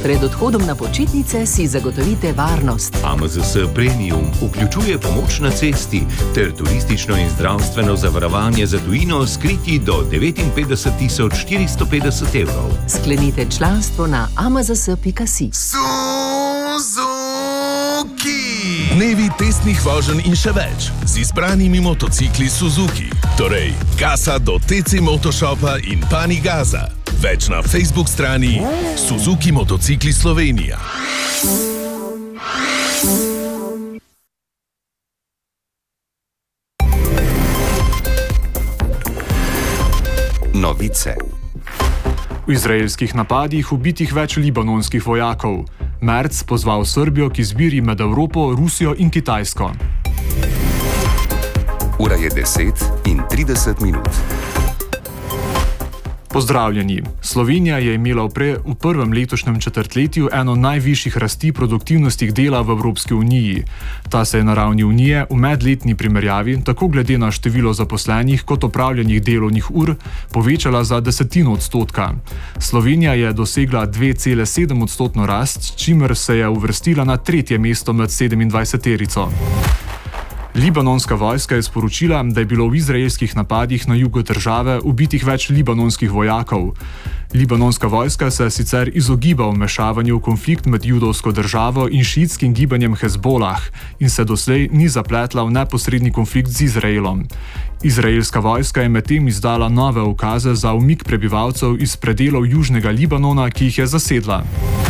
Pred odhodom na počitnice si zagotovite varnost. AMZS Premium vključuje pomoč na cesti ter turistično in zdravstveno zavarovanje za tujino s kriti do 59.450 evrov. Sklenite članstvo na amzs.si. Dnevi testnih voženj in še več z izbranimi motocikli Suzuki. Torej, gasa do TC Motoshopa in Panigaza. Več na Facebook strani Suzuki Motocikli Slovenija. Novice. V izraelskih napadih ubitih več libanonskih vojakov. Merz pozval Srbijo k izbiri med Evropo, Rusijo in Kitajsko. Ura je 10:30. Pozdravljeni. Slovenija je imela v prvem letošnjem četrtletju eno najvišjih rasti produktivnosti dela v Evropski uniji. Ta se je na ravni unije v medletni primerjavi, tako glede na število zaposlenih kot opravljenih delovnih ur, povečala za 0,1%. Slovenija je dosegla 2,7% rast, s čimer se je uvrstila na 3. mesto med 27-terico. Libanonska vojska je sporočila, da je bilo v izraelskih napadih na jugu države ubitih več libanonskih vojakov. Libanonska vojska se sicer izogiba vmešavanju v konflikt med judovsko državo in šiitskim gibanjem Hezbolah in se doslej ni zapletla v neposredni konflikt z Izraelom. Izraelska vojska je medtem izdala nove ukaze za umik prebivalcev iz predelov južnega Libanona, ki jih je zasedla.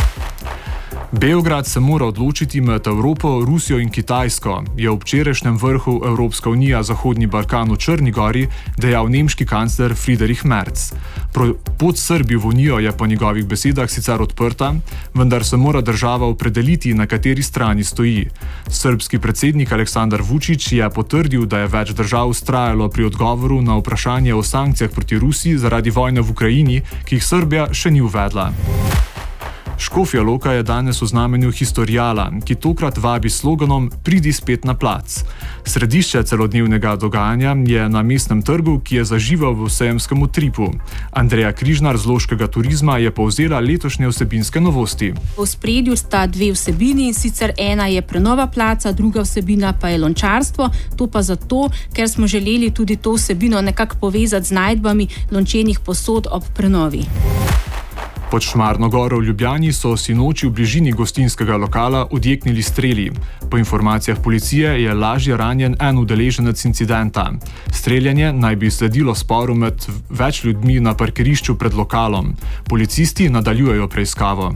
Beograd se mora odločiti med Evropo, Rusijo in Kitajsko, je v včerajšnjem vrhu Evropska unija Zahodni Balkan v Črni gori dejal nemški kancler Friedrich Merz. Pot Srbije v unijo je po njegovih besedah sicer odprta, vendar se mora država opredeliti, na kateri strani stoji. Srbski predsednik Aleksandar Vučić je potrdil, da je več držav vztrajalo pri odgovoru na vprašanje o sankcijah proti Rusiji zaradi vojne v Ukrajini, ki jih Srbija še ni uvedla. Škofja Loka je danes v znamenju historiala, ki tokrat vabi sloganom Pridi spet na plac. Središče celodnevnega dogajanja je na mestnem trgu, ki je zaživel v sejemskem utripu. Andreja Križnar z Loškega turizma je povzela letošnje vsebinske novosti. V ospredju sta dve vsebini, in sicer ena je prenova placa, druga vsebina pa je lončarstvo. To pa zato, ker smo želeli tudi to vsebino nekako povezati z najdbami lončenih posod ob prenovi. Pod Šmarno goro v Ljubljani so sinoči v bližini gostinskega lokala odjeknili streli. Po informacijah policije je lažje ranjen en udeleženec incidenta. Streljanje naj bi sledilo sporu med več ljudmi na parkirišču pred lokalom. Policisti nadaljujejo preiskavo.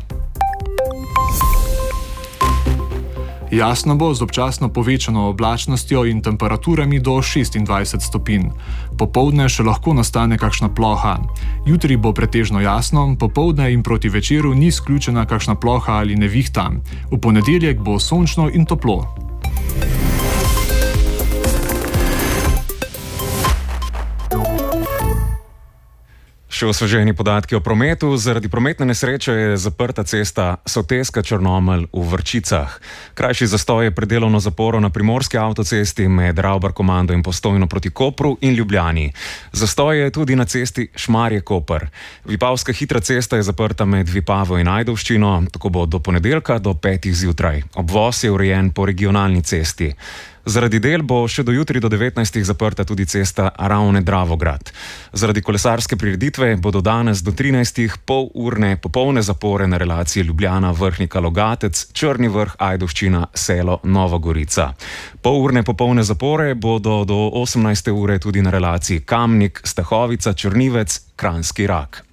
Jasno bo z občasno povečano oblačnostjo in temperaturami do 26 stopinj. Popoldne še lahko nastane kakšna ploha. Jutri bo pretežno jasno, popoldne in proti večeru ni izključena kakšna ploha ali nevihta. V ponedeljek bo sončno in toplo. Še osveženi podatki o prometu. Zaradi prometne nesreče je zaprta cesta Soteska-Črnomelj v Vrčicah. Krajši zastoj je pred delovno zaporo na primorski avtocesti med Ravbar-Komando in Postojno proti Kopru in Ljubljani. Zastoj je tudi na cesti Šmarje-Koper. Vipavska hitra cesta je zaprta med Vipavo in Ajdovščino, tako bo do ponedeljka do 5. zjutraj. Obvoz je urejen po regionalni cesti. Zaradi del bo še do jutri do 19. zaprta tudi cesta Ravne-Dravograd. Zaradi kolesarske prireditve bodo danes do 13. polurne popolne zapore na relaciji Ljubljana-Vrhnika-Logatec, Črni vrh, Ajdovščina, Selo, Nova Gorica. Polurne popolne zapore bodo do 18. ure tudi na relaciji Kamnik, Stahovica, Črnivec, Kranjski Rak.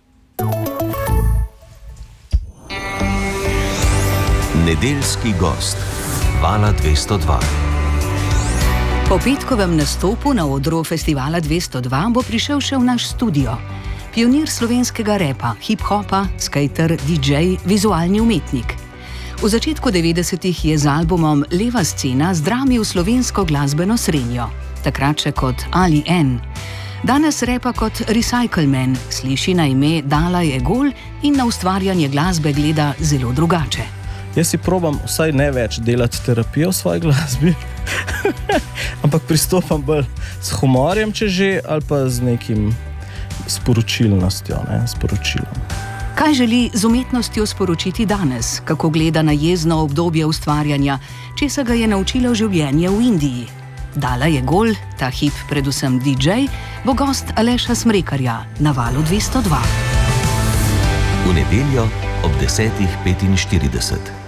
Nedeljski gost Vala 202. Po petkovem nastopu na odru Festivala 202 bo prišel še v naš studio. Pionir slovenskega repa, hip-hopa, skater, DJ, vizualni umetnik. V začetku 90-ih je z albumom Leva scena zdramil slovensko glasbeno srenjo, takrat še kot Ali N. Danes repa kot Recycleman, sliši na ime Dalaj Egol in na ustvarjanje glasbe gleda zelo drugače. Jaz si probam vsaj ne več delati terapijo v svoji glasbi, ampak pristopam bolj s humorjem, če že, ali pa z nekim sporočilnostjo, sporočilom. Kaj želi z umetnostjo sporočiti danes, kako gleda na jezno obdobje ustvarjanja, česa ga je naučilo življenje v Indiji? Dala je gol, ta hip predvsem DJ, bo gost Aleša Smrekarja na Valu 202. V nedeljo ob 10:45.